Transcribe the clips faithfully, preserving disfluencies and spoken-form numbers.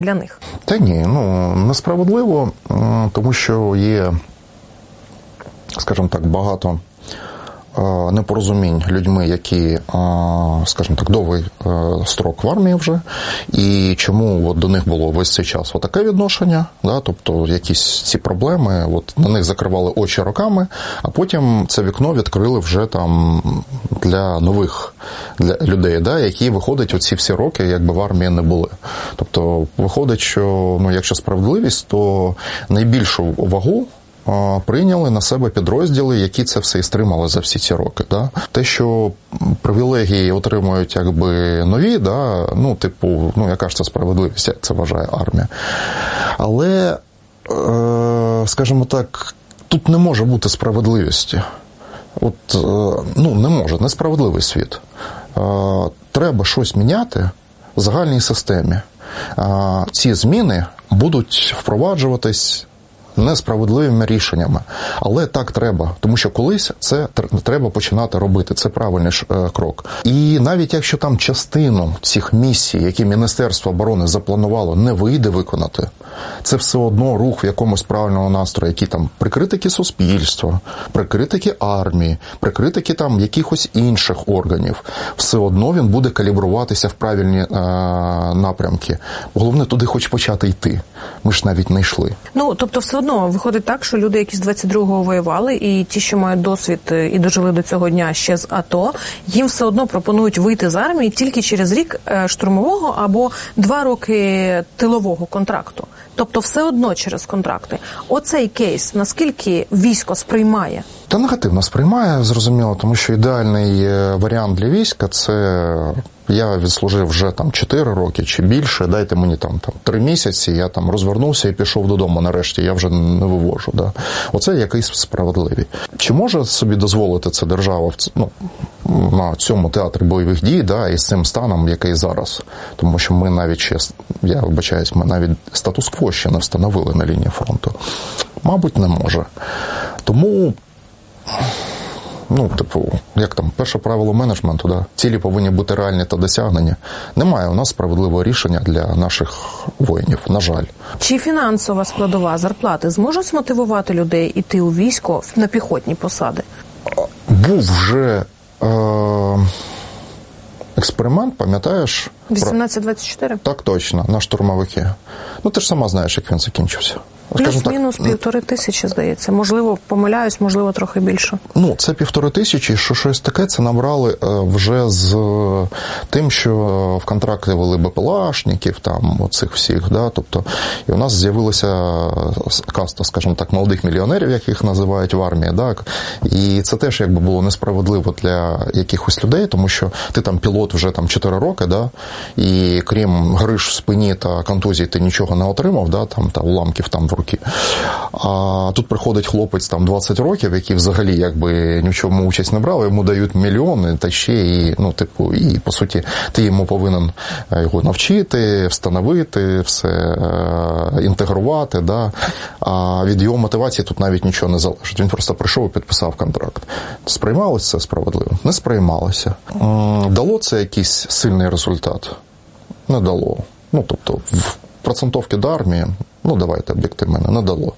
для них? Та ні, ну, несправедливо, тому що є, скажімо так, багато непорозумінь людьми, які, скажімо так, довгий строк в армії вже, і чому от до них було весь цей час отаке відношення, да, тобто якісь ці проблеми, от на них закривали очі роками, а потім це вікно відкрили вже там для нових для людей, да, які виходять оці всі роки, якби в армії не були. Тобто виходить, що, ну, якщо справедливість, то найбільшу вагу прийняли на себе підрозділи, які це все і стримали за всі ці роки. Да? Те, що привілегії отримують якби нові, да? Ну, типу, ну, яка ж це справедливість, як це вважає армія. Але, е, скажімо так, тут не може бути справедливості. От, е, ну, не може, несправедливий світ. Е, треба щось міняти в загальній системі. Е, ці зміни будуть впроваджуватись несправедливими рішеннями. Але так треба, тому що колись це треба починати робити, це правильний крок. І навіть якщо там частину цих місій, які Міністерство оборони запланувало, не вийде виконати, це все одно рух в якомусь правильному настрої, які там при критиці суспільства, при критиці армії, при критиці там якихось інших органів, все одно він буде калібруватися в правильні е, напрямки. Головне, туди хоч почати йти. Ми ж навіть не йшли. Ну, тобто все одно виходить так, що люди, які з двадцять другого воювали, і ті, що мають досвід і дожили до цього дня ще з АТО, їм все одно пропонують вийти з армії тільки через рік штурмового або два роки тилового контракту. Тобто все одно через контракти. Оцей кейс, наскільки військо сприймає? Та негативно сприймає, зрозуміло, тому що ідеальний варіант для війська – це я відслужив вже там чотири роки чи більше, дайте мені там, там три місяці, я там розвернувся і пішов додому нарешті, я вже не вивожу. Да? Оце якийсь справедливий. Чи може собі дозволити це держава ну, на цьому театрі бойових дій, да, і з цим станом, який зараз? Тому що ми навіть ще, я вибачаюсь, ми навіть статус-кво ще не встановили на лінії фронту. Мабуть, не може. Тому, ну, типу, як там, перше правило менеджменту, да, цілі повинні бути реальні та досягнені. Немає у нас справедливого рішення для наших воїнів, на жаль. Чи фінансова складова зарплати зможе змотивувати людей іти у військо на піхотні посади? Був вже е- експеримент, пам'ятаєш? вісімнадцять двадцять чотири? Так, точно, на штурмовики. Ну, ти ж сама знаєш, як він закінчився. Плюс-мінус півтори тисячі, здається. Можливо, помиляюсь, можливо, трохи більше. Ну, це півтори тисячі, що щось таке, це набрали вже з тим, що в контракти вели БПЛАшників, там, оцих всіх, да, тобто, і у нас з'явилася каста, скажімо так, молодих мільйонерів, яких називають в армії, так, і це теж, якби, було несправедливо для якихось людей, тому що ти там пілот вже там чотири роки, да, і крім гриж в спині та контузій ти нічого не отримав, да, там, та уламків там в руки. А тут приходить хлопець там двадцять років, який взагалі якби ні в чому участь не брав, йому дають мільйони, та ще і, ну, типу, і по суті ти йому повинен його навчити, встановити, все інтегрувати, да. А від його мотивації тут навіть нічого не залежить. Він просто прийшов і підписав контракт. Сприймалося це справедливо? Не сприймалося. Дало це якийсь сильний результат? Не дало. Ну, тобто, в процентовки до армії, ну, давайте об'єктивно, не дало.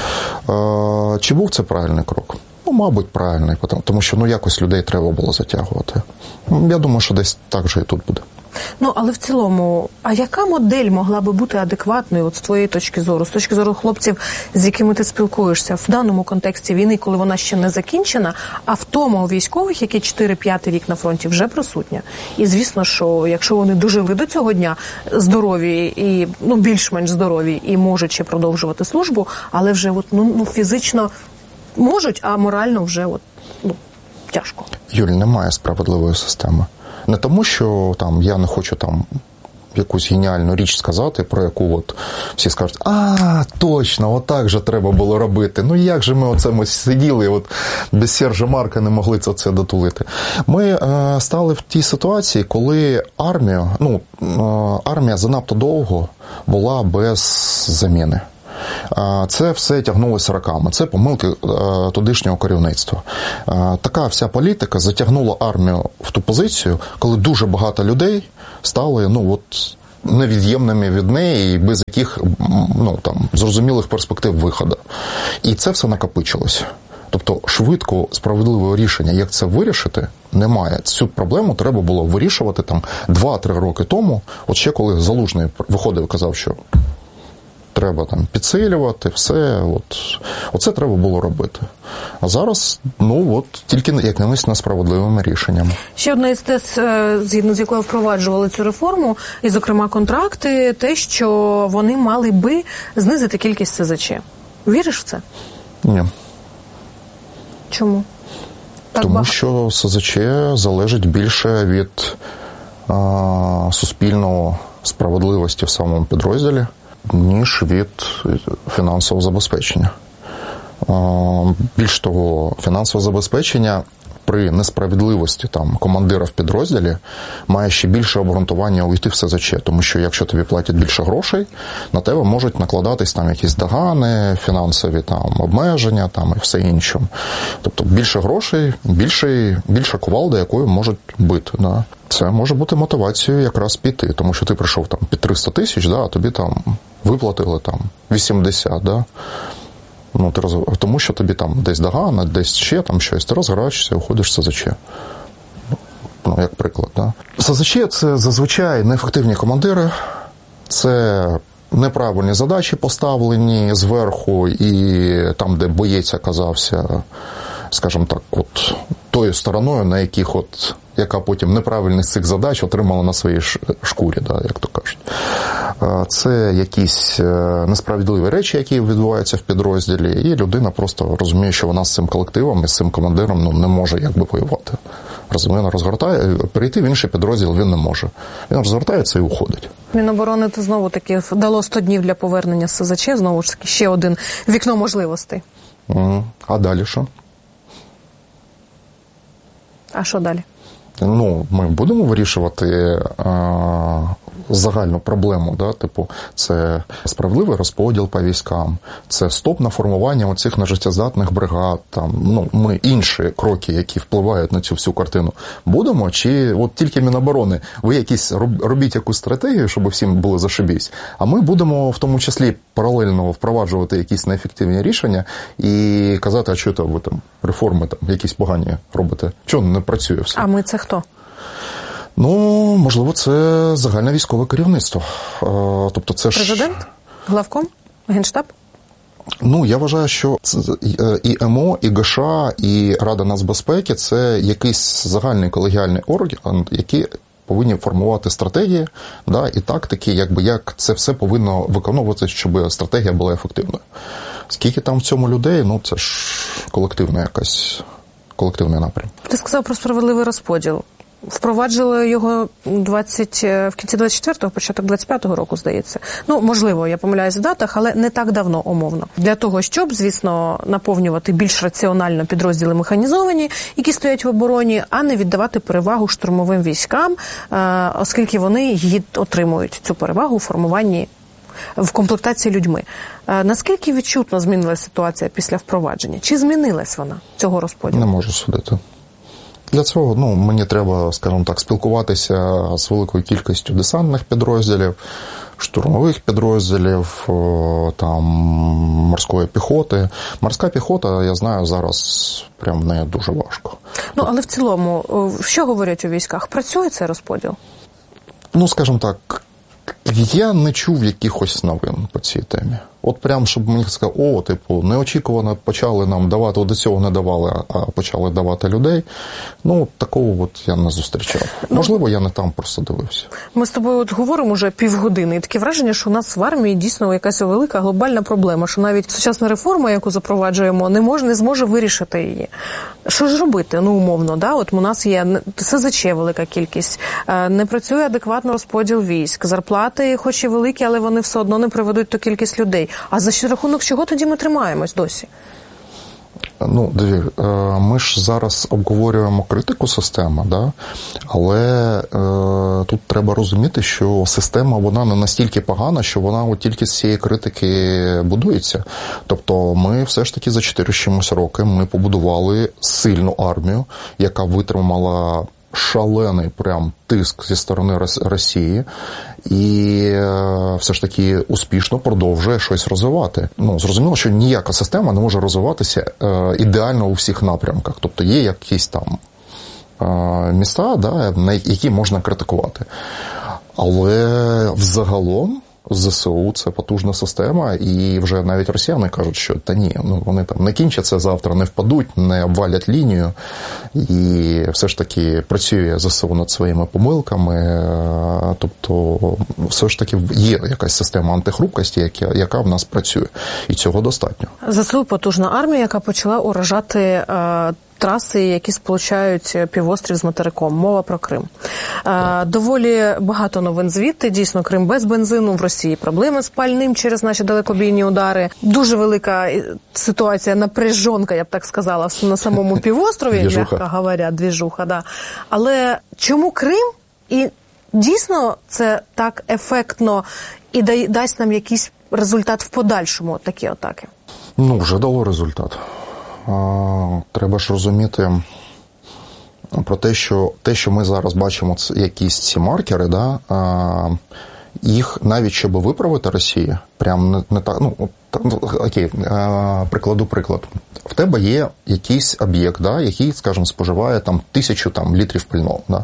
Е, чи був це правильний крок? Ну, мабуть, правильний, тому що, ну, якось людей треба було затягувати. Я думаю, що десь так же і тут буде. Ну, але в цілому, а яка модель могла би бути адекватною от з твоєї точки зору, з точки зору хлопців, з якими ти спілкуєшся в даному контексті війни, коли вона ще не закінчена, а втома у військових, які чотири-п'ятий рік на фронті, вже присутня. І, звісно, що якщо вони дожили до цього дня здорові і, ну, більш-менш здорові і можуть ще продовжувати службу, але вже от, ну, ну, фізично можуть, а морально вже от, ну, тяжко. Юль, немає справедливої системи. Не тому, що там я не хочу там якусь геніальну річ сказати, про яку от всі скажуть, а, точно, отак же треба було робити. Ну як же ми оце ми сиділи, от без Сержа Марка не могли це, це дотулити. Ми е, стали в тій ситуації, коли армія, ну, е, армія занадто довго була без заміни. Це все тягнулося роками. Це помилки тодішнього керівництва. Така вся політика затягнула армію в ту позицію, коли дуже багато людей стали, ну, от, невід'ємними від неї і без яких, ну, там, зрозумілих перспектив виходу. І це все накопичилось. Тобто швидко справедливого рішення, як це вирішити, немає. Цю проблему треба було вирішувати там два-три роки тому, от ще коли Залужний виходив і казав, що треба там підсилювати, все, от, оце треба було робити. А зараз, ну от, тільки якимись несправедливими рішеннями. Ще одна із тез, згідно з якою впроваджували цю реформу, і, зокрема, контракти, те, що вони мали би знизити кількість ес зет че. Віриш в це? Ні. Чому? Так Тому багато. що ес зет че залежить більше від а, суспільної справедливості в самому підрозділі, ніж від фінансового забезпечення. А, більш того, фінансове забезпечення при несправедливості там командира в підрозділі має ще більше обґрунтування увійти в ес зет че, тому що якщо тобі платять більше грошей, на тебе можуть накладатись там якісь догани, фінансові там обмеження там і все інше. Тобто більше грошей, більше, більша кувалда, якою можуть бити. Да. Це може бути мотивацією якраз піти, тому що ти прийшов там під триста тисяч, да, а тобі там виплатили там вісімдесят, да. Ну, ти роз... Тому що тобі там десь догана, десь ще там щось, ти розгораєшся, уходиш в ес зет че. Ну, як приклад, да. ес зет че – це зазвичай неефективні командири, це неправильні задачі поставлені зверху, і там, де боєць оказався, скажімо так, от тою стороною, на яких от, яка потім неправильність цих задач отримала на своїй шкурі, да, як то кажуть. Це якісь несправедливі речі, які відбуваються в підрозділі, і людина просто розуміє, що вона з цим колективом і з цим командиром ну, не може якби воювати. Розуміє, розгортає, перейти в інший підрозділ він не може. Він розгортається і уходить. Міноборони то знову таки дало сто днів для повернення ес зет че, знову ж таки ще один вікно можливостей. А далі що? А що далі? Ну, ми будемо вирішувати а, загальну проблему, да, типу, це справедливий розподіл по військам, це стоп на формування оцих нежиттєздатних бригад, там, ну, ми інші кроки, які впливають на цю всю картину, будемо, чи от тільки Міноборони, ви якісь робіть якусь стратегію, щоб всім було зашибісь, а ми будемо в тому числі паралельно впроваджувати якісь неефективні рішення і казати, а що то ви там реформи там якісь погані робите, чого не працює все. А ми це хто? Ну, можливо, це загальне військове керівництво. Тобто це ж... Президент? Главком? Генштаб? Ну, я вважаю, що і ем о, і ге ше а, і Рада нацбезпеки – це якийсь загальний колегіальний орган, який повинні формувати стратегії, да, і тактики, якби як це все повинно виконуватися, щоб стратегія була ефективною. Скільки там в цьому людей, ну, це ж колективна якась, колективний напрям. Ти сказав про справедливий розподіл. Впроваджували його двадцять в кінці двадцять четвертого, початок двадцять п'ятого року, здається. Ну, можливо, я помиляюсь в датах, але не так давно, умовно. Для того, щоб, звісно, наповнювати більш раціонально підрозділи механізовані, які стоять в обороні, а не віддавати перевагу штурмовим військам, оскільки вони її отримують, цю перевагу у формуванні, в комплектації людьми. Наскільки відчутно змінилася ситуація після впровадження? Чи змінилась вона, цього розподілу? Не можу судити. Для цього, ну, мені треба, скажімо так, спілкуватися з великою кількістю десантних підрозділів, штурмових підрозділів, там, морської піхоти. Морська піхота, я знаю, зараз прям в неї дуже важко. Ну, але в цілому, що говорять у військах? Працює цей розподіл? Ну, скажімо так, я не чув якихось новин по цій темі. От прям, щоб мені сказали, о, типу, неочікувано почали нам давати, до цього не давали, а почали давати людей. Ну, такого от я не зустрічав. Ну, можливо, я не там просто дивився. Ми з тобою от говоримо вже півгодини, і таке враження, що у нас в армії дійсно якась велика глобальна проблема, що навіть сучасна реформа, яку запроваджуємо, не може, не зможе вирішити її. Що ж робити? Ну, умовно, да? От у нас є ес зет че велика кількість, не працює адекватно розподіл військ, зарплати хоч і великі, але вони все одно не приведуть ту кількість людей. А за рахунок чого тоді ми тримаємось досі? Ну, диві, ми ж зараз обговорюємо критику системи, да? Але е, тут треба розуміти, що система, вона не настільки погана, що вона от тільки з цієї критики будується. Тобто ми все ж таки за чотири з чимось роки ми побудували сильну армію, яка витримала шалений прям тиск зі сторони Росії і все ж таки успішно продовжує щось розвивати. Ну, зрозуміло, що ніяка система не може розвиватися ідеально у всіх напрямках. Тобто є якісь там міста, да, на які можна критикувати. Але взагалом ЗСУ – це потужна система, і вже навіть росіяни кажуть, що та ні, ну вони там не кінчаться завтра, не впадуть, не обвалять лінію, і все ж таки працює ЗСУ над своїми помилками, тобто все ж таки є якась система антихрупкості, яка, яка в нас працює, і цього достатньо. ЗСУ – потужна армія, яка почала уражати е, траси, які сполучають півострів з материком. Мова про Крим. Е, доволі багато новин звідти. Дійсно, Крим без бензину, в Росії проблеми з пальним через наші далекобійні удари. Дуже велика ситуація, напряжонка, я б так сказала, на самому півострові, м'яко говоря, двіжуха, да. Але чому Крим? І дійсно це так ефектно і дасть нам якийсь результат в подальшому, такі атаки? Ну, вже дало результат. Треба ж розуміти про те, що те, що ми зараз бачимо, це якісь ці маркери, да, їх навіть щоб виправити Росії, прям не, не так, ну, окей, прикладу приклад. В тебе є якийсь об'єкт, да, який, скажімо, споживає там тисячу там, літрів пального, да.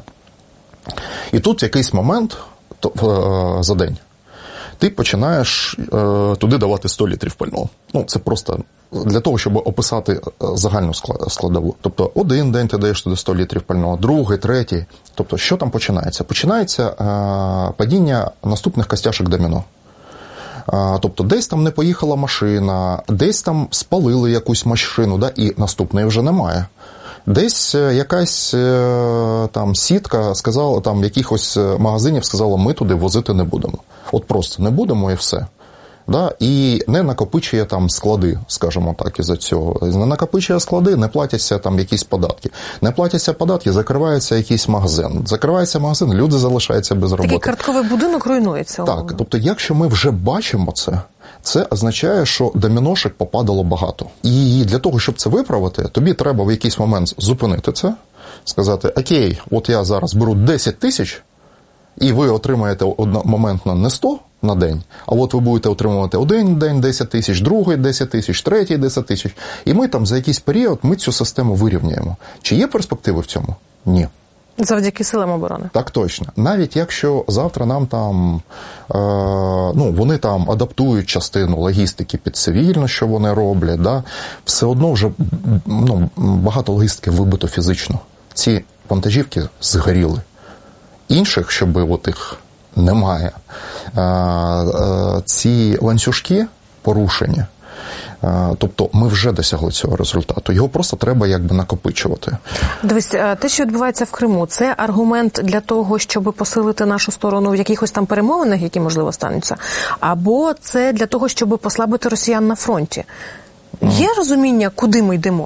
І тут в якийсь момент то, за день ти починаєш е, туди давати сто літрів пального. Ну, це просто для того, щоб описати загальну складову. Тобто, один день ти даєш туди сто літрів пального, другий, третій. Тобто, що там починається? Починається е, падіння наступних костяшок доміно. Е, тобто, десь там не поїхала машина, десь там спалили якусь машину, да, і наступної вже немає. Десь якась там сітка сказала, там якихось магазинів сказала, ми туди возити не будемо. От просто не будемо і все. Да? І не накопичує там склади, скажімо так, із-за цього. Не накопичує склади, не платяться там якісь податки. Не платяться податки, закривається якийсь магазин. Закривається магазин, люди залишаються без роботи. Такий картковий будинок руйнується. Так, тобто якщо ми вже бачимо це, це означає, що доміношек попадало багато. І для того, щоб це виправити, тобі треба в якийсь момент зупинити це, сказати, окей, от я зараз беру десять тисяч, і ви отримаєте одномоментно не сто на день, а от ви будете отримувати один день десять тисяч, другий десять тисяч, третій десять тисяч. І ми там за якийсь період ми цю систему вирівняємо. Чи є перспективи в цьому? Ні. Завдяки силам оборони. Так точно. Навіть якщо завтра нам там, е, ну, вони там адаптують частину логістики під цивільно, що вони роблять, да, все одно вже ну, багато логістики вибито фізично. Ці вантажівки згоріли. Інших, щоб от їх немає. Е, е, ці ланцюжки порушені. Тобто ми вже досягли цього результату. Його просто треба якби накопичувати. Дивись, те, що відбувається в Криму, це аргумент для того, щоб посилити нашу сторону в якихось там перемовинах, які, можливо, стануться? Або це для того, щоб послабити росіян на фронті? Є розуміння, куди ми йдемо?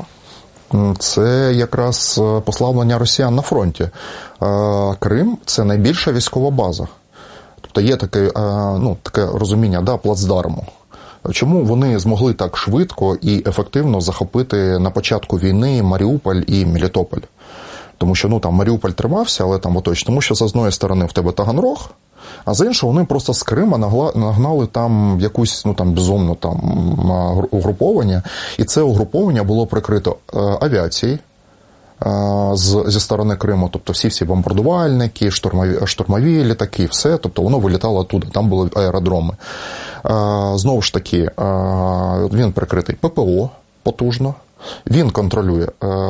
Це якраз послаблення росіян на фронті. Крим – це найбільша військова база. Тобто є таке, ну, таке розуміння, да, плацдарму. Чому вони змогли так швидко і ефективно захопити на початку війни Маріуполь і Мелітополь? Тому що, ну, там Маріуполь тримався, але там оточно. Тому що з одної сторони в тебе Таганрог, а з іншого вони просто з Крима нагла, нагнали там якусь, ну, там, безумно там угруповання. І це угруповання було прикрито авіацією з, зі сторони Криму. Тобто всі-всі бомбардувальники, штурмові, штурмові літаки, все. Тобто воно вилітало туди, там були аеродроми. Знову ж таки, він прикритий ППО потужно, він контролює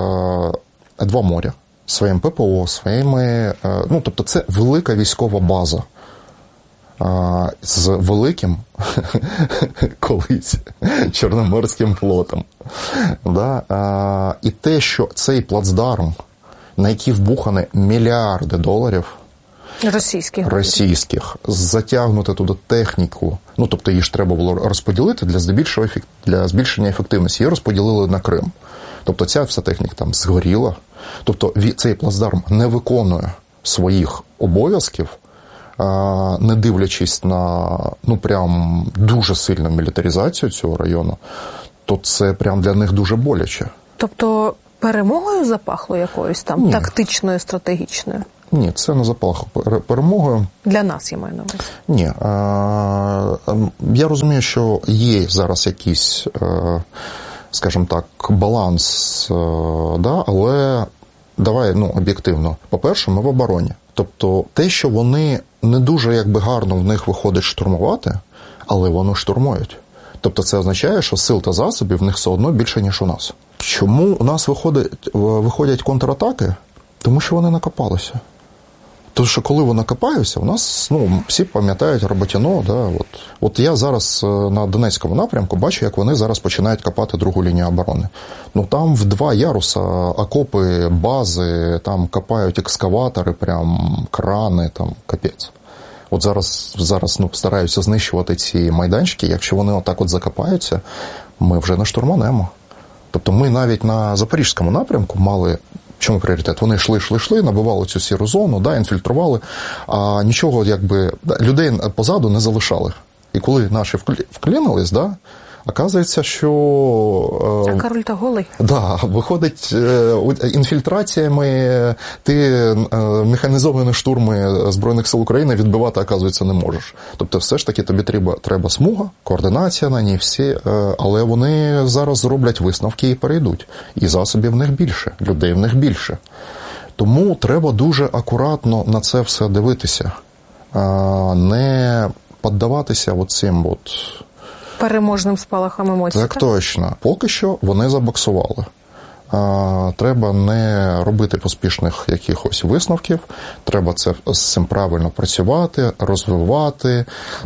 два моря своїм ППО, своїми, ну, тобто це велика військова база з великим колись Чорноморським флотом. Да? І те, що цей плацдарм, на який вбухані мільярди доларів, Російських. Російських. Затягнути туди техніку. Ну, тобто її ж треба було розподілити для збільшення, для збільшення ефективності. Її розподілили на Крим. Тобто ця вся техніка там згоріла. Тобто цей плацдарм не виконує своїх обов'язків, не дивлячись на, ну, прям дуже сильну мілітаризацію цього району, то це прям для них дуже боляче. Тобто перемогою запахло якоюсь там Ні. тактичною, стратегічною? Ні, це не запахло перемогою. Для нас, я маю на увазі. Ні. А, я розумію, що є зараз якийсь, скажімо так, баланс, да, але давай, ну, об'єктивно. По-перше, ми в обороні. Тобто те, що вони не дуже якби гарно в них виходить штурмувати, але вони штурмують. Тобто це означає, що сил та засобів в них все одно більше, ніж у нас. Чому у нас виходить, виходять контратаки? Тому що вони накопалися. Тому що коли вони накопаються, у нас, ну, всі пам'ятають Роботіно, да, от. От я зараз на Донецькому напрямку бачу, як вони зараз починають копати другу лінію оборони. Ну, там в два яруса окопи, бази, там копають екскаватори, прям крани, там, капець. От зараз, зараз ну, стараються знищувати ці майданчики. Якщо вони отак от закопаються, ми вже не штурманемо. Тобто ми навіть на Запорізькому напрямку мали, чому пріоритет? Вони йшли, йшли, йшли, набивали цю сіру зону, да, інфільтрували, а нічого, якби, людей позаду не залишали. І коли наші вклинились, да, оказується, що... А король та голий? Да, виходить, інфільтраціями ти механізовані штурми Збройних сил України відбивати, оказується, не можеш. Тобто все ж таки тобі треба, треба смуга, координація на ній всі, але вони зараз зроблять висновки і перейдуть. І засобів в них більше, людей в них більше. Тому треба дуже акуратно на це все дивитися. Не піддаватися оцим от... переможним спалахам емоцій. Так, так точно. Поки що вони забоксували. А, треба не робити поспішних якихось висновків, треба це, з цим правильно працювати, розвивати,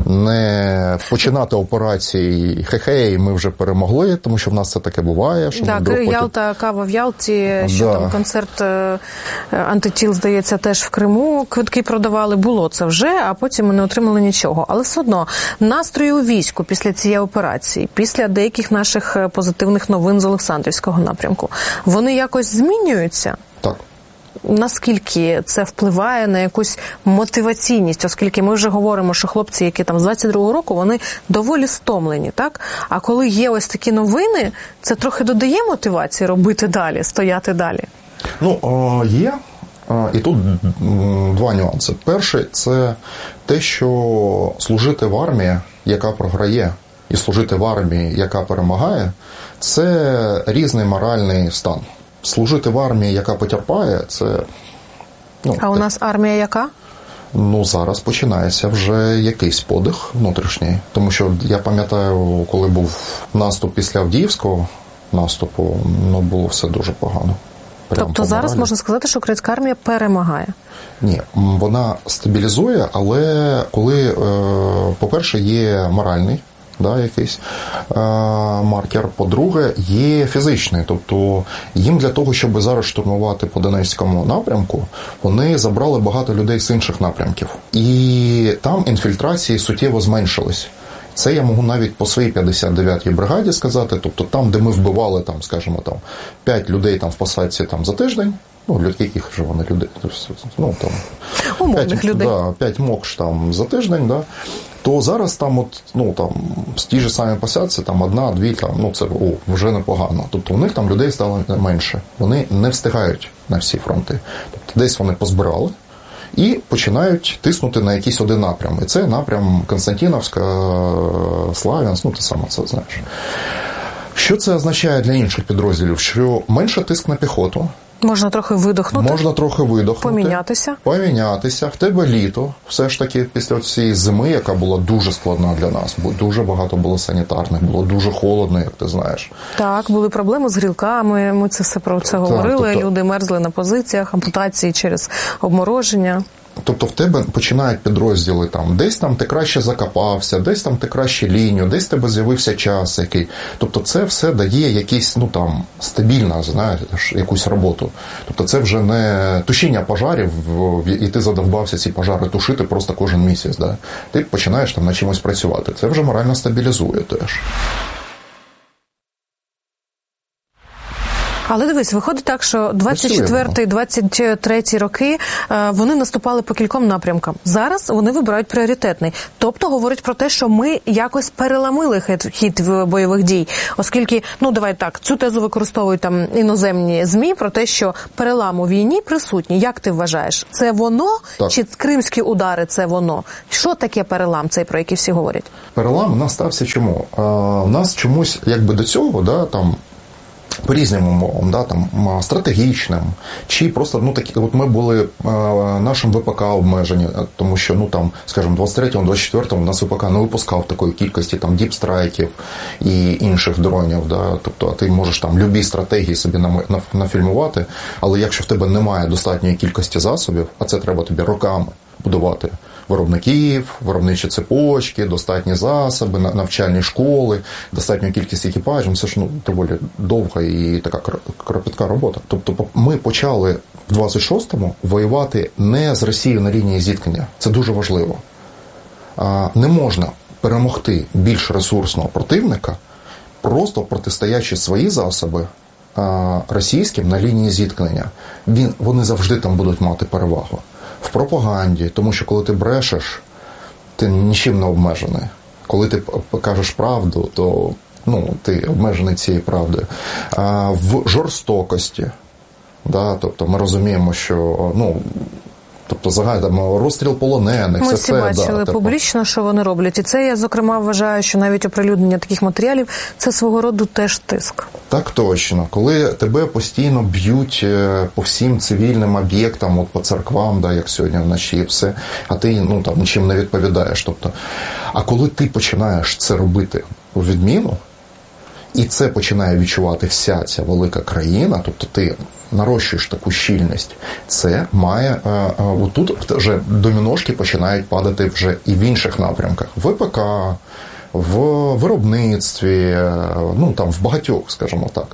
не починати операції «хе-хей, ми вже перемогли», тому що в нас це таке буває. Що так, потім... Ялта, кава в Ялті, що да. Там концерт антитіл, здається, теж в Криму, квитки продавали, було це вже, а потім ми не отримали нічого. Але все одно, настрої у війську після цієї операції, після деяких наших позитивних новин з Олександрівського напрямку, вони якось змінюються? Так. Наскільки це впливає на якусь мотиваційність, оскільки ми вже говоримо, що хлопці, які там з двадцять другого року, вони доволі стомлені, так? А коли є ось такі новини, це трохи додає мотивації робити далі, стояти далі? Ну, є. І тут два нюанси. Перший – це те, що служити в армії, яка програє, і служити в армії, яка перемагає, це різний моральний стан. Служити в армії, яка потерпає, це... Ну, а у нас армія яка? Ну, зараз починається вже якийсь подих внутрішній. Тому що я пам'ятаю, коли був наступ після Авдіївського наступу, ну, було все дуже погано. Прямо тобто зараз можна сказати, що українська армія перемагає? Ні, вона стабілізує, але коли, по-перше, є моральний, да, якийсь е, маркер. По-друге, є фізичний. Тобто їм для того, щоб зараз штурмувати по Донецькому напрямку, вони забрали багато людей з інших напрямків. І там інфільтрації суттєво зменшились. Це я можу навіть по своїй п'ятдесят дев'ятій бригаді сказати. Тобто там, де ми вбивали, там, скажімо, там, п'ять людей там, в посадці там, за тиждень, ну, яких же вони людей, ну, там, умовних людей. Да, п'ять мокш там за тиждень, да, то зараз там, от, ну, там, з ті ж самі посадці, там, одна, дві, там, ну, це, о, вже непогано. Тобто у них там людей стало менше. Вони не встигають на всі фронти. Тобто десь вони позбирали і починають тиснути на якийсь один напрям. І це напрям Константинівська, Слав'янськ, ну, ти сама це знаєш. Що це означає для інших підрозділів? Що менше тиск на піхоту. Можна трохи видохнути. Можна трохи видохнути. Помінятися. Помінятися. В тебе літо. Все ж таки, після цієї зими, яка була дуже складна для нас. Бо дуже багато було санітарних, було дуже холодно, як ти знаєш. Так, були проблеми з грілками, ми це все про це говорили. Так, тобто... Люди мерзли на позиціях, ампутації через обмороження. Тобто в тебе починають підрозділи там, десь там ти краще закопався, десь там ти краще лінію, десь в тебе з'явився час який. Тобто це все дає якісь, ну там, стабільна, знаєш, якусь роботу. Тобто це вже не тушіння пожарів, і ти задовбався ці пожари тушити просто кожен місяць, да? Ти починаєш там на чимось працювати. Це вже морально стабілізує теж. Але дивись, виходить так, що двадцять четвертий - двадцять третій роки вони наступали по кільком напрямкам. Зараз вони вибирають пріоритетний. Тобто говорить про те, що ми якось переламили хід бойових дій. Оскільки, ну давай так, цю тезу використовують там іноземні ЗМІ про те, що перелам у війні присутній. Як ти вважаєш? Це воно? Так. Чи кримські удари це воно? Що таке перелам цей, про який всі говорять? Перелам у нас стався чому? А, у нас чомусь, якби до цього, да, там, по різним умовам, да, там, стратегічним, чи просто, ну, такі, от ми були а, нашим ВПК обмежені, тому що, ну, там, скажімо, двадцять третьому - двадцять четвертому у нас ВПК не випускав такої кількості, там, діпстрайків і інших дронів, да, тобто, ти можеш там любі стратегії собі нафільмувати, але якщо в тебе немає достатньої кількості засобів, а це треба тобі роками будувати, виробників, виробничі цепочки, достатні засоби, навчальні школи, достатню кількість екіпажів. Це ж ну, доволі довга і така кропітка робота. Тобто ми почали в двадцять шостому воювати не з Росією на лінії зіткнення. Це дуже важливо. Не можна перемогти більш ресурсного противника, просто протистоячи свої засоби російським на лінії зіткнення. Він, вони завжди там будуть мати перевагу. В пропаганді, тому що коли ти брешеш, ти нічим не обмежений. Коли ти кажеш правду, то ну, ти обмежений цією правдою. А в жорстокості, да, тобто ми розуміємо, що ну, тобто загально розстріл полонених. Ми це всі все, бачили да, публічно, що вони роблять. І це я, зокрема, вважаю, що навіть оприлюднення таких матеріалів – це свого роду теж тиск. Так точно. Коли тебе постійно б'ють по всім цивільним об'єктам, от по церквам, да, як сьогодні вночі, все, а ти ну, там, нічим не відповідаєш. Тобто, а коли ти починаєш це робити у відміну, і це починає відчувати вся ця велика країна, тобто ти нарощуєш таку щільність, це має, отут вже доміношки починають падати вже і в інших напрямках. ВПК, в виробництві, ну там в багатьох, скажімо так.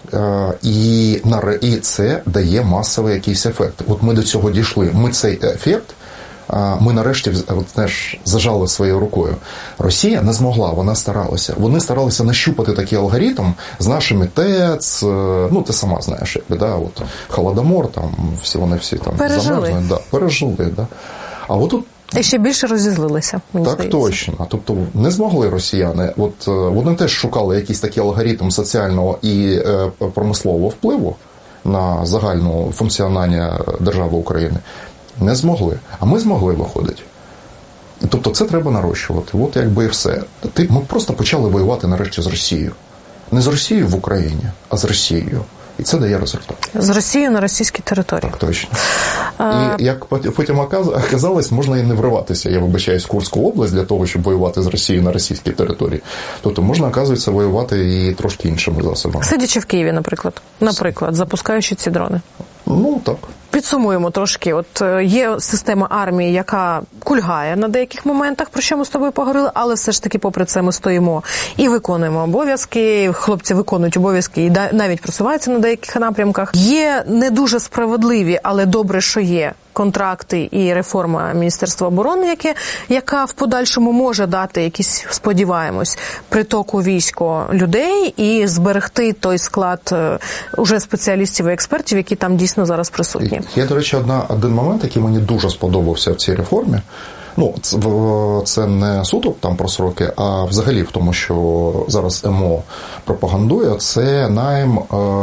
І, і це дає масовий якийсь ефект. От ми до цього дійшли. Ми цей ефект, ми нарешті от, знаєш, зажали своєю рукою. Росія не змогла, вона старалася. Вони старалися нащупати такий алгоритм з нашими ТЕЦ, ну ти сама знаєш, якби, да, от Холодомор, там всі вони всі там замерзли, да, пережили, да. А от тут і ще більше розізлилися, мені так, здається. точно. Тобто не змогли росіяни. От вони теж шукали якийсь такий алгоритм соціального і е, промислового впливу на загальне функціонування держави України. Не змогли. А ми змогли, виходить. І, тобто це треба нарощувати. От якби і все. Ти, ми просто почали воювати нарешті з Росією. Не з Росією в Україні, а з Росією. І це дає результат. З Росією на російській території. Так, точно. А... І як потім оказалось, можна і не вриватися, я вибачаюсь, в Курську область для того, щоб воювати з Росією на російській території. Тобто можна, оказується, воювати і трошки іншими засобами. Сидячи в Києві, наприклад. Наприклад, запускаючи ці дрони. Ну, так. Підсумуємо трошки. От є система армії, яка кульгає на деяких моментах, про що ми з тобою поговорили, але все ж таки попри це ми стоїмо і виконуємо обов'язки, хлопці виконують обов'язки і навіть просуваються на деяких напрямках. Є не дуже справедливі, але добре, що є контракти і реформа Міністерства оборони, яке, яка в подальшому може дати якісь, сподіваємось, притоку військо людей і зберегти той склад уже спеціалістів і експертів, які там дійсно зараз присутні. Є, до речі, одна, один момент, який мені дуже сподобався в цій реформі. Ну, це не суто там про сроки, а взагалі в тому, що зараз МО пропагандує, це найм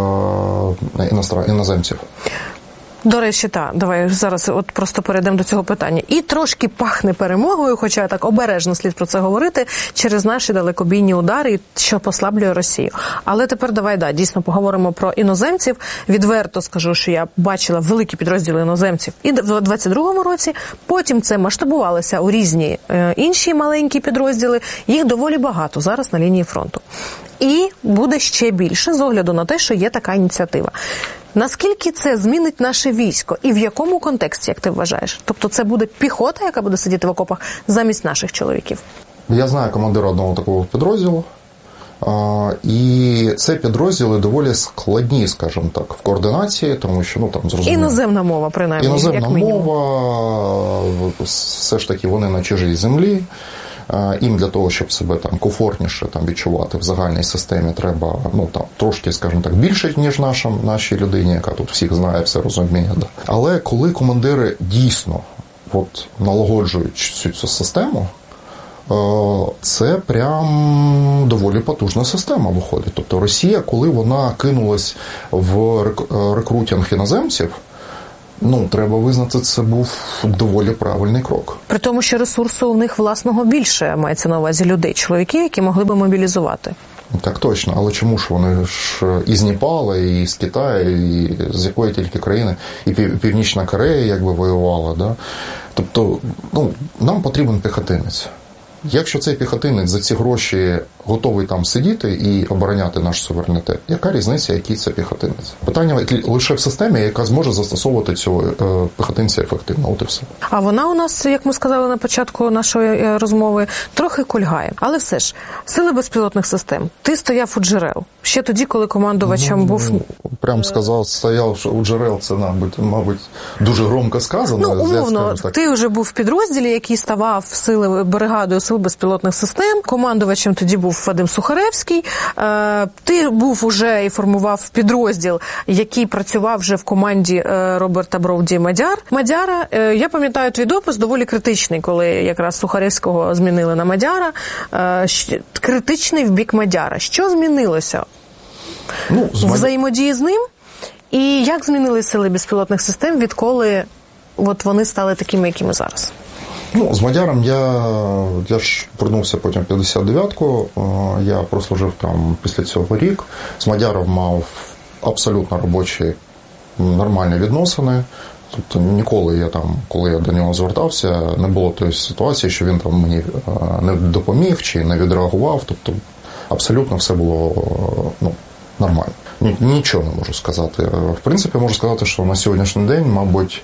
е, іноземців. До речі, так, давай зараз от просто перейдемо до цього питання. І трошки пахне перемогою, хоча так обережно слід про це говорити, через наші далекобійні удари, що послаблює Росію. Але тепер давай, да, дійсно поговоримо про іноземців. Відверто скажу, що я бачила великі підрозділи іноземців і в двадцять другому році, потім це масштабувалося у різні е, інші маленькі підрозділи. Їх доволі багато зараз на лінії фронту. І буде ще більше з огляду на те, що є така ініціатива. Наскільки це змінить наше військо і в якому контексті, як ти вважаєш? Тобто це буде піхота, яка буде сидіти в окопах замість наших чоловіків? Я знаю командира одного такого підрозділу. І це підрозділи доволі складні, скажімо так, в координації, тому що, ну, там, зрозуміло. Іноземна мова, принаймні, Іноземна як мінімум. мова, все ж таки вони на чужій землі. їм для того, щоб себе там комфортніше там відчувати в загальній системі, треба ну там трошки, скажімо так, більше, ніж нашим, нашій людині, яка тут всіх знає, все розуміє. Да. Але коли командири дійсно от налагоджують всю цю систему, це прям доволі потужна система виходить. Тобто Росія, коли вона кинулась в рекрутинг іноземців, ну, треба визнати, це був доволі правильний крок. При тому, що ресурсу у них власного більше, мається на увазі людей, чоловіків, які могли би мобілізувати. Так точно, але чому ж вони ж із Непала, і з Китаю, і з якої тільки країни, і Північна Корея якби воювала, да? Тобто, ну, нам потрібен піхотинець. Якщо цей піхотинець за ці гроші готовий там сидіти і обороняти наш суверенітет, яка різниця, який це піхотинець? Питання лише в системі, яка зможе застосовувати цього піхотинця ефективно. От і все. А вона у нас, як ми сказали на початку нашої розмови, трохи кульгає. Але все ж, сили безпілотних систем. Ти стояв у джерел. Ще тоді, коли командувачем ну, був... Прям сказав, стояв у джерел, це, мабуть, мабуть дуже громко сказано. Ну, умовно, ти вже був в підрозділі, який ставав сили бригадою сил безпілотних систем. Командувачем тоді був Вадим Сухаревський. Ти був уже і формував підрозділ, який працював вже в команді Роберта Бровді Мадяр. Мадяра, я пам'ятаю твій допис, доволі критичний, коли якраз Сухаревського змінили на Мадяра. Критичний в бік Мадяра. Що змінилося? Ну, з взаємодії з ним? І як змінилися сили безпілотних систем, відколи от вони стали такими, якими зараз? Ну, з Мадяром я, я ж повернувся потім в п'ятдесят дев'ятку, я прослужив там після цього рік. З Мадяром мав абсолютно робочі, нормальні відносини. Тобто ніколи я там, коли я до нього звертався, не було тої ситуації, що він там мені не допоміг чи не відреагував. Тобто абсолютно все було ну, нормально. Нічого не можу сказати. В принципі, можу сказати, що на сьогоднішній день, мабуть,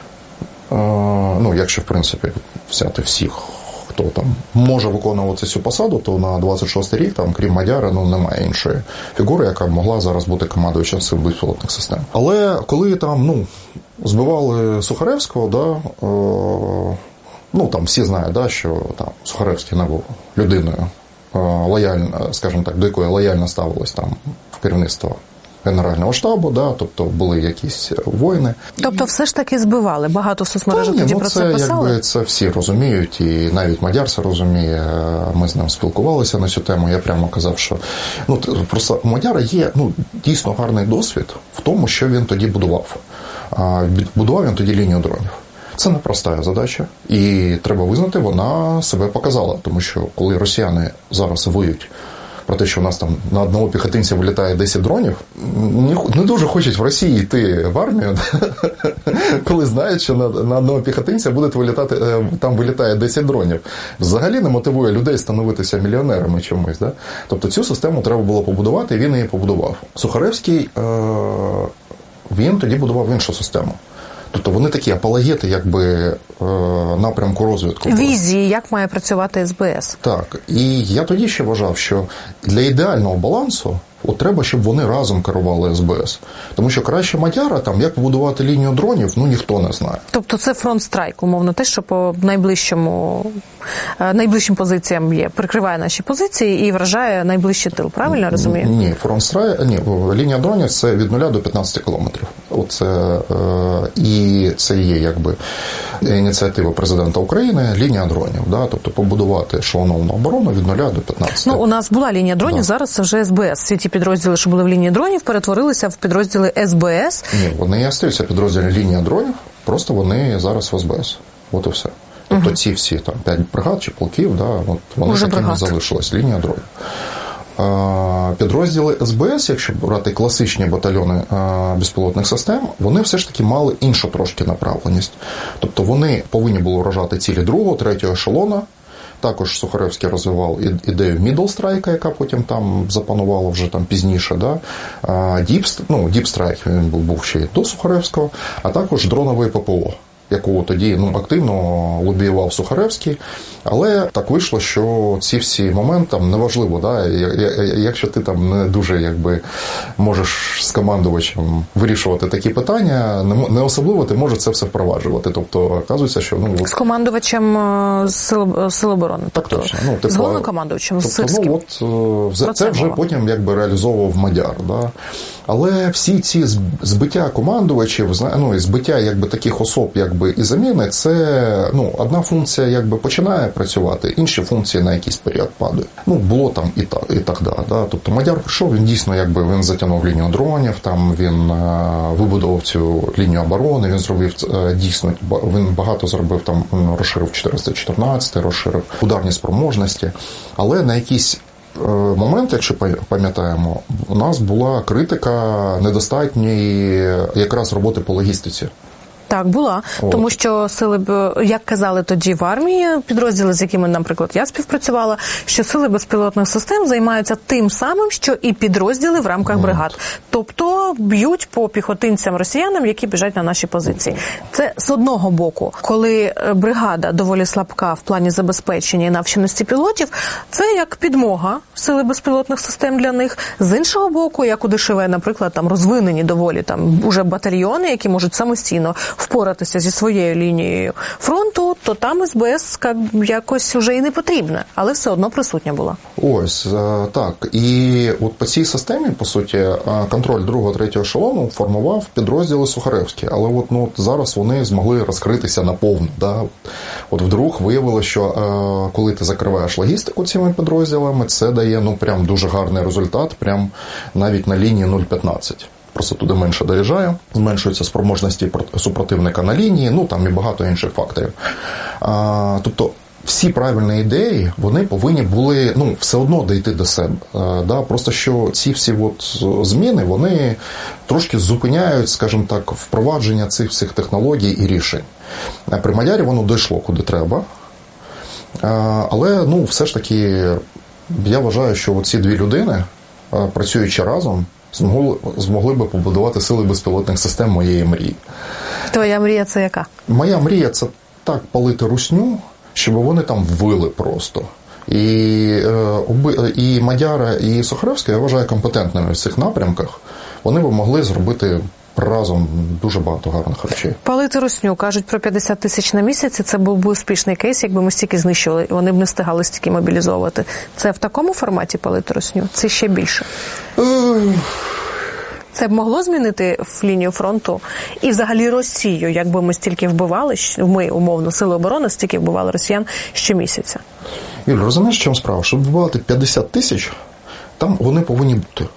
ну, якщо, в принципі, взяти всіх, хто там може виконувати цю посаду, то на двадцять шостий рік, там, крім Мадяра, ну, немає іншої фігури, яка могла зараз бути командуючим сил безпілотних систем. Але коли там, ну, збивали Сухаревського, да, е, ну, там всі знають, да, що там Сухаревський не був людиною е, лояльно, скажімо так, до якої лояльно ставилось там в керівництво Генерального штабу, да, тобто були якісь воїни. Тобто все ж таки збивали? Багато в соцмережах тоді ну, про це, це писали? Якби, це всі розуміють, і навіть Мадяр це розуміє. Ми з ним спілкувалися на цю тему. Я прямо казав, що ну, просто у Мадяра є ну, дійсно гарний досвід в тому, що він тоді будував. Будував він тоді лінію дронів. Це непроста задача, і треба визнати, вона себе показала, тому що коли росіяни зараз виють про те, що у нас там на одного піхотинця вилітає десять дронів, не дуже хочуть в Росії йти в армію, коли знають, що на, на одного піхотинця буде вилітати, там вилітає десять дронів. Взагалі не мотивує людей становитися мільйонерами чомусь. Да? Тобто цю систему треба було побудувати, і він її побудував. Сухаревський, е- він тоді будував іншу систему. Тобто вони такі апологети, якби, напрямку розвитку. Візії, як має працювати ес бе ес. Так. І я тоді ще вважав, що для ідеального балансу от треба, щоб вони разом керували ес бе ес. Тому що краще Мадяра, там, як побудувати лінію дронів, ну ніхто не знає. Тобто це фронт-страйк, умовно, те, що по найближчому, найближчим позиціям є, прикриває наші позиції і вражає найближчий тил. Правильно я розумію? Ні, фронт-страйк, ні, лінія дронів – це від нуля до п'ятнадцяти кілометрів. Оце, е, і це є, якби, ініціатива президента України, лінія дронів, да? Тобто побудувати ешелоновану оборону від нуля до п'ятнадцяти. Ну, у нас була лінія дронів, да. Зараз це вже ес бе ес. Всі ті підрозділи, що були в лінії дронів, перетворилися в підрозділи ес бе ес. Ні, вони і остаються підрозділи лінії дронів, просто вони зараз в ес бе ес. От і все. Тобто угу. ці всі там п'ять бригад чи полків, да, от вони Уже такими бригад. залишились, лінія дронів. Підрозділи ес бе ес, якщо брати класичні батальйони безпілотних систем, вони все ж таки мали іншу трошки направленість. Тобто вони повинні були вражати цілі другого, третього ешелона. Також Сухаревський розвивав ідею Middle Strike, яка потім там запанувала вже там пізніше. Да? Deep, ну, Deep Strike він був ще й до Сухаревського, а також дроновий ППО. яку тоді ну, активно лобіював Сухаревський. Але так вийшло, що ці всі моменти там неважливо, да, якщо ти там не дуже якби можеш з командувачем вирішувати такі питання, не особливо ти можеш це все впроваджувати. Тобто, оказується, що ну з командувачем сил, сил оборони, так тобто, точно, ну типу, з головнокомандувачем, тобто, з Сирським. Ну, от це, це вже потім якби реалізовував Мадяр, да. Але всі ці збиття командувачів, ну, і збиття якби таких особ, якби і заміни, це ну одна функція якби починає працювати, інші функції на якийсь період падають. Ну було там і так, і так далі. Да. Тобто Мадяр прийшов, він дійсно якби він затягнув лінію дронів, там він е, вибудував цю лінію оборони, він зробив е, дійсно він багато зробив там, розширив чотириста чотирнадцять, розширив ударні спроможності, але на якісь момент, якщо пам'ятаємо, у нас була критика недостатньої якраз роботи по логістиці. Так, була. От. Тому що сили, як казали тоді в армії, підрозділи, з якими, наприклад, я співпрацювала, що сили безпілотних систем займаються тим самим, що і підрозділи в рамках бригад. От. Тобто б'ють по піхотинцям-росіянам, які біжать на наші позиції. Це з одного боку. Коли бригада доволі слабка в плані забезпечення і навченості пілотів, це як підмога сили безпілотних систем для них. З іншого боку, як у ДШВ, наприклад, там розвинені доволі там уже батальйони, які можуть самостійно впоратися зі своєю лінією фронту, то там СБС якось вже і не потрібна, але все одно присутня була. Ось, так. І от по цій системі, по суті, контроль другого, третього ешелону формував підрозділи Сухаревські, але от, ну, зараз вони змогли розкритися наповну. Да? От вдруг виявилося, що коли ти закриваєш логістику цими підрозділами, це дає ну, прям дуже гарний результат, прям навіть на лінії нуль п'ятнадцять. Просто туди менше доїжджає, зменшуються спроможності супротивника на лінії, ну там і багато інших факторів. А, тобто всі правильні ідеї, вони повинні були ну, все одно дійти до себе. А, да? Просто що ці всі от зміни, вони трошки зупиняють, скажімо так, впровадження цих всіх технологій і рішень. А при Мадярі воно дійшло куди треба. А, але ну, все ж таки я вважаю, що ці дві людини, працюючи разом, Змогли, змогли би побудувати сили безпілотних систем моєї мрії. Твоя мрія це яка? Моя мрія це так палити русню, щоб вони там вили просто. І, е, і Мадяра, і Сухаревська, я вважаю, компетентними в цих напрямках. Вони б могли зробити разом дуже багато гарних речей. Палити русню, кажуть про п'ятдесят тисяч на місяць, це був би успішний кейс, якби ми стільки знищували, вони б не встигали стільки мобілізовувати. Це в такому форматі палити русню? Це ще більше? Це б могло змінити в лінію фронту і взагалі Росію, якби ми стільки вбивали, ми, умовно, сили оборони, стільки вбивали росіян щомісяця? Юль, розумієш, в чому справа? Щоб вбивати п'ятдесят тисяч, там вони повинні бути.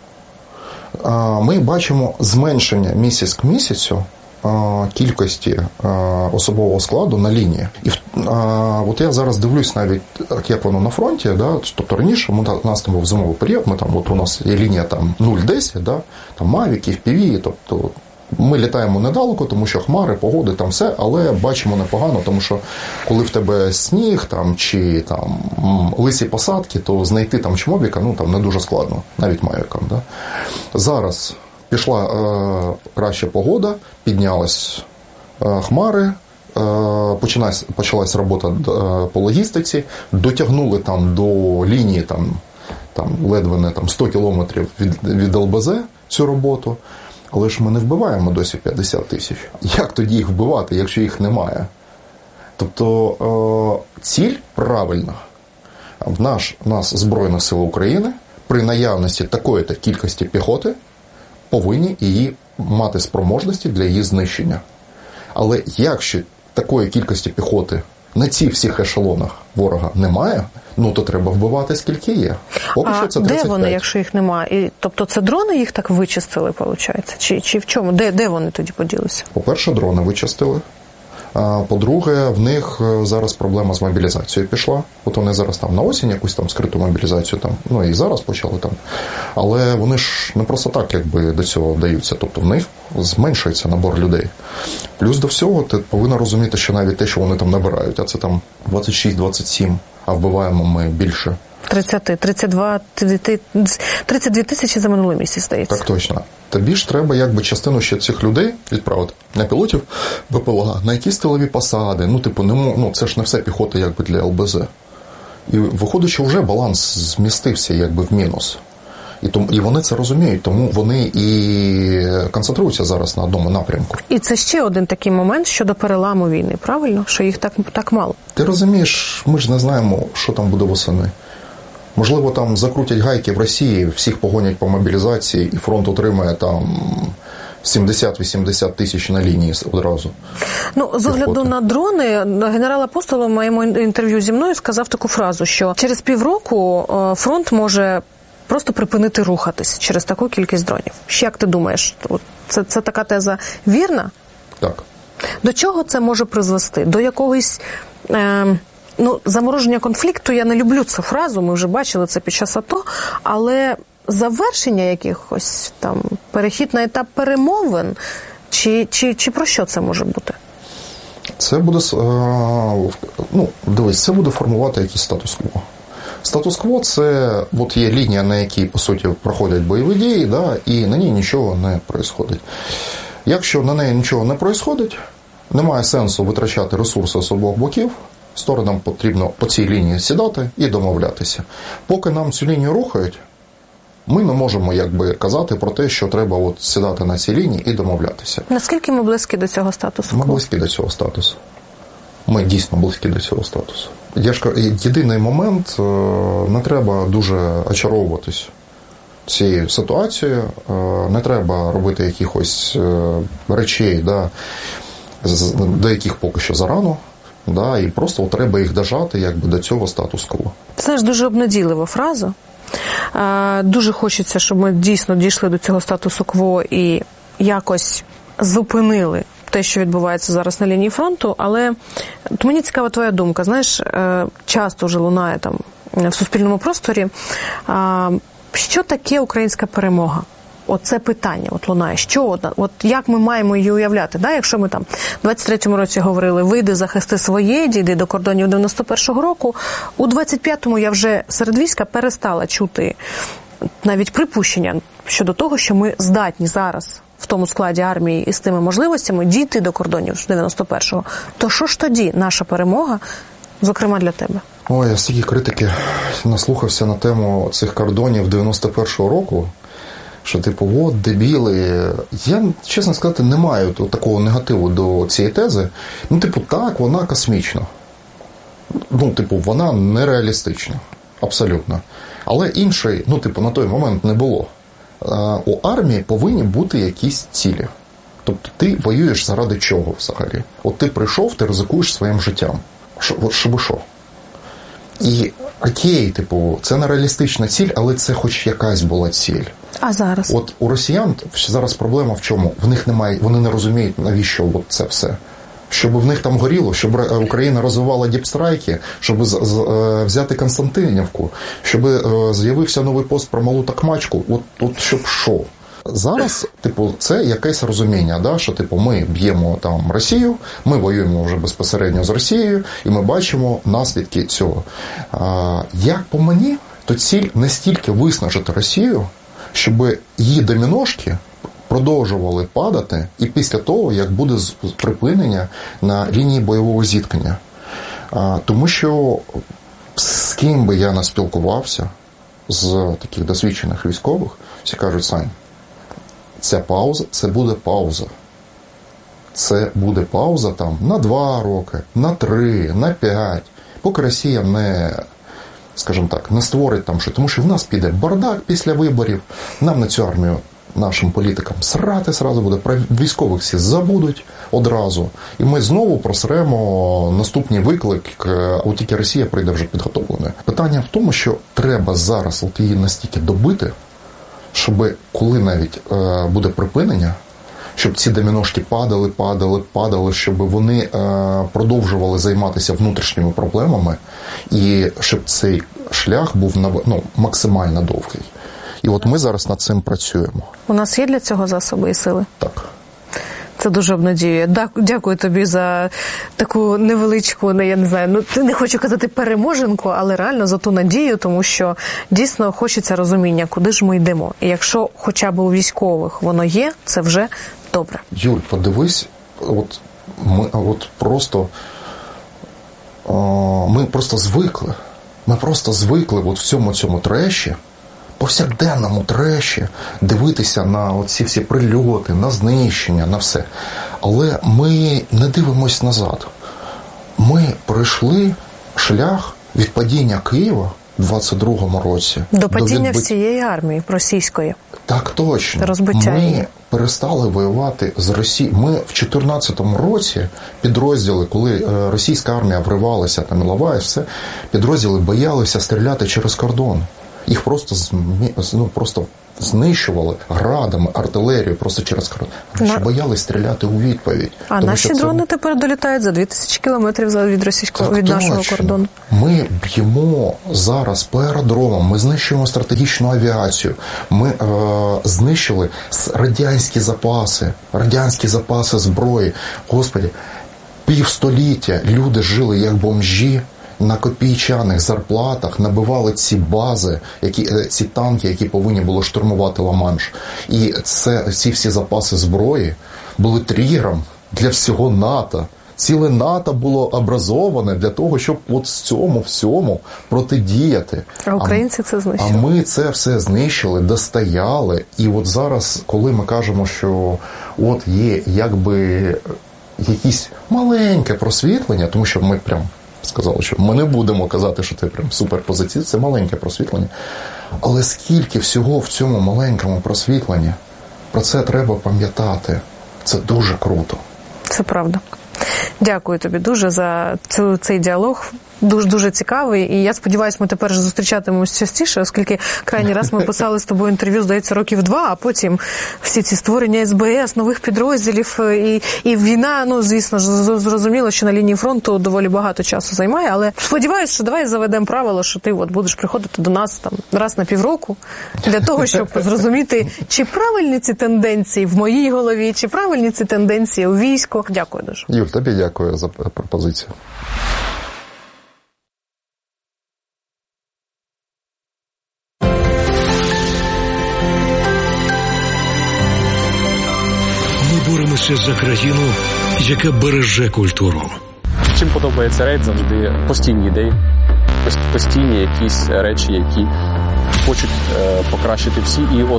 Ми бачимо зменшення місяць к місяцю кількості особового складу на лінії. І от я зараз дивлюсь навіть, як воно на фронті, да? Тобто раніше у нас там був зимовий період, ми там, от у нас є лінія там нуль десять, да? Там Мавіки, еф пі ві, тобто ми літаємо недалеко, тому що хмари, погоди, там все, але бачимо непогано, тому що коли в тебе сніг там, чи там лисі посадки, то знайти там чмобіка, ну там не дуже складно, навіть Мавікам. Да? Зараз пішла е, краща погода, піднялись е, хмари, е, почалась, почалась робота е, по логістиці, дотягнули там до лінії там, там ледве не там, сто кілометрів від, від ел бе зет цю роботу. Але ж ми не вбиваємо досі п'ятдесят тисяч. Як тоді їх вбивати, якщо їх немає? Тобто е, ціль правильна. В наш, нас Збройні Сили України при наявності такої-то кількості піхоти повинні її мати спроможності для її знищення. Але якщо такої кількості піхоти на цих всіх ешелонах ворога немає, ну то треба вбивати скільки є. Поки а що це тридцять п'ять. Де вони, якщо їх немає? І, тобто це дрони їх так вичистили, виходить? Чи, чи в чому? Де, де вони тоді поділися? По-перше, дрони вичистили. А по-друге, в них зараз проблема з мобілізацією пішла. От вони зараз там на осінь якусь там скриту мобілізацію там, ну і зараз почали там. Але вони ж не просто так якби до цього даються. Тобто в них зменшується набор людей. Плюс до всього ти повинна розуміти, що навіть те, що вони там набирають, а це там двадцять шість двадцять сім, а вбиваємо ми більше. тридцять, тридцять два, тридцять дві тисячі за минулий місяць, здається. Так точно. Тобі ж треба якби частину ще цих людей відправити на пілотів БПЛА, на якісь тилові посади. Ну, типу, не мо... ну, це ж не все піхота якби для ел бе зет. І виходить, що вже баланс змістився якби в мінус. І, тому, і вони це розуміють, тому вони і концентруються зараз на одному напрямку. І це ще один такий момент щодо переламу війни, правильно? Що їх так, так мало. Ти розумієш, ми ж не знаємо, що там буде восени. Можливо, там закрутять гайки в Росії, всіх погонять по мобілізації, і фронт отримає там сімдесят-вісімдесят тисяч на лінії одразу. Ну, з огляду на дрони, генерал Апостолов в моєму інтерв'ю зі мною сказав таку фразу, що через півроку фронт може просто припинити рухатись через таку кількість дронів. Як ти думаєш, це, це така теза вірна? Так. До чого це може призвести? До якогось... Е- Ну, замороження конфлікту, я не люблю цю фразу, ми вже бачили це під час АТО, але завершення якихось там, перехід на етап перемовин, чи, чи, чи про що це може бути? Це буде, ну, дивись, це буде формувати якийсь статус-кво. Статус-кво – це от є лінія, на якій, по суті, проходять бойові дії, да, і на ній нічого не відбувається. Якщо на неї нічого не відбувається, немає сенсу витрачати ресурси з обох боків, сторонам потрібно по цій лінії сідати і домовлятися. Поки нам цю лінію рухають, ми не можемо якби казати про те, що треба от сідати на цій лінії і домовлятися. Наскільки ми близькі до цього статусу? Ми близькі до цього статусу. Ми дійсно близькі до цього статусу. Я ж кажу, єдиний момент, не треба дуже очаровуватись цією ситуацією, не треба робити якихось речей, да, до яких поки що зарано. Да, і просто треба їх дожати якби, до цього статус-кво. Це ж дуже обнадійлива фраза. Дуже хочеться, щоб ми дійсно дійшли до цього статусу-кво і якось зупинили те, що відбувається зараз на лінії фронту. Але мені цікава твоя думка. Знаєш, часто вже лунає там в суспільному просторі, що таке українська перемога? Оце питання от лунає. Що, от як ми маємо її уявляти? Да? Якщо ми там в двадцять третьому році говорили, вийди, захисти своє, дійди до кордонів дев'яносто першого року, у двадцять п'ятому я вже серед війська перестала чути навіть припущення щодо того, що ми здатні зараз в тому складі армії і з тими можливостями дійти до кордонів дев'яносто першого. То що ж тоді наша перемога, зокрема для тебе? Ой, я стільки критики наслухався на тему цих кордонів дев'яносто першого року, що, типу, от, дебіли. Я, чесно сказати, не маю такого негативу до цієї тези. Ну, типу, так, вона космічна. Ну, типу, вона нереалістична. Абсолютно. Але іншої, ну, типу, на той момент не було. У армії повинні бути якісь цілі. Тобто ти воюєш заради чого взагалі? От ти прийшов, ти ризикуєш своїм життям. Щоб що? І окей, типу, це нереалістична ціль, але це хоч якась була ціль. А зараз? От у росіян зараз проблема в чому? В них немає, вони не розуміють, навіщо от це все. Щоб в них там горіло, щоб Україна розвивала діпстрайки, щоб взяти Константинівку, щоб з'явився новий пост про малу такмачку, от, от щоб що? Зараз, типу, це якесь розуміння, да, що, типу, ми б'ємо там Росію, ми воюємо вже безпосередньо з Росією, і ми бачимо наслідки цього. А, як по мені, то ціль не стільки виснажити Росію, щоб її доміношки продовжували падати, і після того, як буде припинення на лінії бойового зіткнення. А, тому що з ким би я не спілкувався, з таких досвідчених військових, всі кажуть, Сань, ця пауза, це буде пауза. Це буде пауза там на два роки, на три, на п'ять, поки Росія не, скажімо так, не створить там що. Тому що в нас піде бардак після виборів, нам на цю армію, нашим політикам срати сразу буде, про військових всі забудуть одразу. І ми знову просремо наступний виклик, а от тільки Росія прийде вже підготовленою. Питання в тому, що треба зараз от її настільки добити, щоб коли навіть е, буде припинення, щоб ці доміношки падали, падали, падали, щоб вони е, продовжували займатися внутрішніми проблемами, і щоб цей шлях був ну, максимально довгий. І от ми зараз над цим працюємо. У нас є для цього засоби і сили? Так. Це дуже обнадіює. Дякую тобі за таку невеличку, не, я не знаю, ну не хочу казати переможенку, але реально за ту надію, тому що дійсно хочеться розуміння, куди ж ми йдемо. І якщо хоча б у військових воно є, це вже добре. Юль, подивись, от ми от просто о, ми просто звикли. Ми просто звикли от в цьому цьому треші, повсякденному треші, дивитися на оці всі прильоти, на знищення, на все. Але ми не дивимось назад. Ми пройшли шлях від падіння Києва в двадцять другому році. До падіння до відбит... всієї армії російської. Так точно. Розбиття. Ми перестали воювати з Росією. Ми в чотирнадцятому році підрозділи, коли російська армія вривалася, там Іловайськ, все, підрозділи боялися стріляти через кордон. Їх просто, ну, просто знищували градами, артилерією просто через кордон. Вони ще боялись стріляти у відповідь. А тому, наші дрони це... тепер долітають за дві тисячі кілометрів від російського, так, від нашого точно. кордону. Ми б'ємо зараз по аеродромам, ми знищуємо стратегічну авіацію, ми е, знищили радянські запаси, радянські запаси зброї. Господи, півстоліття люди жили як бомжі, на копійчаних зарплатах набивали ці бази, які, ці танки, які повинні були штурмувати Ла-Манш. І це, ці всі запаси зброї були тригером для всього НАТО. Ціле НАТО було образоване для того, щоб от цьому всьому протидіяти. А українці а, це знищили. А ми це все знищили, достояли. І от зараз, коли ми кажемо, що от є якби якесь маленьке просвітлення, тому що ми прям сказали, що ми не будемо казати, що це прям суперпозиція, це маленьке просвітлення. Але скільки всього в цьому маленькому просвітленні, про це треба пам'ятати. Це дуже круто. Це правда. Дякую тобі дуже за цю, цей діалог. Дуже-дуже цікавий. І я сподіваюся, ми тепер зустрічатимемось частіше, оскільки крайній раз ми писали з тобою інтерв'ю, здається, років два, а потім всі ці створення ес бе ес, нових підрозділів і, і війна, ну, звісно ж, зрозуміло, що на лінії фронту доволі багато часу займає, але сподіваюся, що давай заведемо правило, що ти от будеш приходити до нас там раз на півроку для того, щоб зрозуміти, чи правильні ці тенденції в моїй голові, чи правильні ці тенденції у війську. Дякую дуже. Юр, тобі дякую за пропозицію. Боремося за країну, яка береже культуру. Чим подобається рейд, завжди постійні ідеї, постійні якісь речі, які хочуть е, покращити всі. І от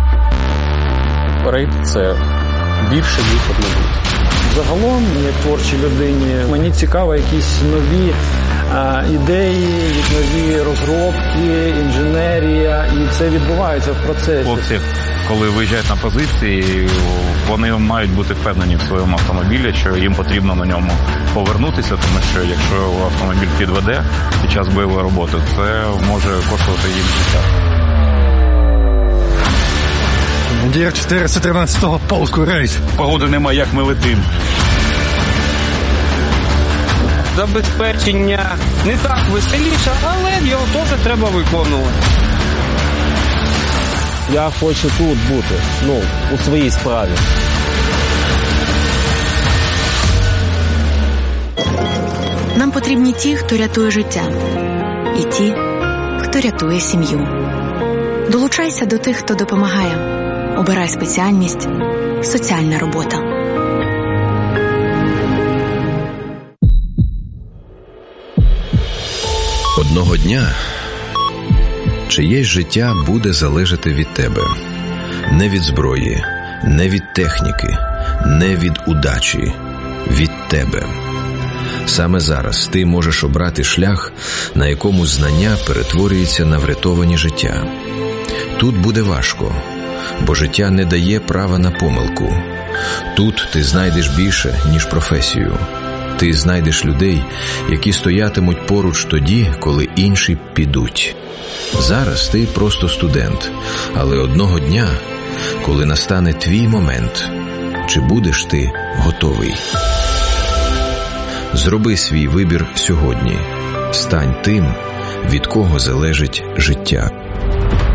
рейд – це більше, ніж однобут. Загалом, як творчій людині, мені цікаво якісь нові а, ідеї, нові розробки, інженерія, і це відбувається в процесі. Хлопці, коли виїжджають на позиції, вони мають бути впевнені в своєму автомобілі, що їм потрібно на ньому повернутися, тому що якщо автомобіль підведе під час бойової роботи, це може коштувати їм життя. Командир чотириста тринадцятого полку рейс. Погоди немає, як ми летим. Забезпечення не так веселіше, але його теж треба виконувати. Я хочу тут бути, ну, у своїй справі. Нам потрібні ті, хто рятує життя. І ті, хто рятує сім'ю. Долучайся до тих, хто допомагає. Обирай спеціальність «Соціальна робота». Одного дня чиєсь життя буде залежати від тебе. Не від зброї, не від техніки, не від удачі. Від тебе. Саме зараз ти можеш обрати шлях, на якому знання перетворюється на врятовані життя. Тут буде важко, бо життя не дає права на помилку. Тут ти знайдеш більше, ніж професію. Ти знайдеш людей, які стоятимуть поруч тоді, коли інші підуть. Зараз ти просто студент, але одного дня, коли настане твій момент, чи будеш ти готовий? Зроби свій вибір сьогодні. Стань тим, від кого залежить життя.